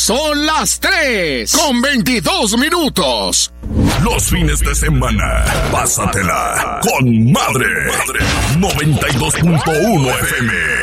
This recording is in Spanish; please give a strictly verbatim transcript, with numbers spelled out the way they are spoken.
Son las tres con veintidós minutos. Los fines de semana, pásatela con Madre. noventa y dos punto uno F M.